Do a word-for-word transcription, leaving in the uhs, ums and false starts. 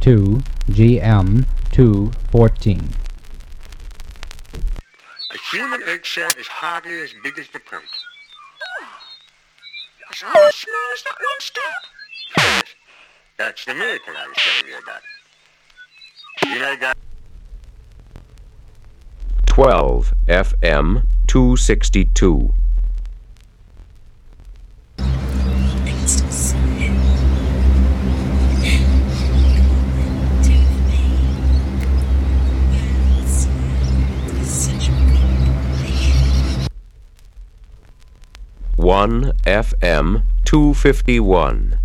two G M two fourteen. A human eggshell is hardly as big as the point. It's almost small as that one step. Yes, that's the miracle I was telling you about. You know, guys. twelve F M two sixty-two. one F M two fifty-one.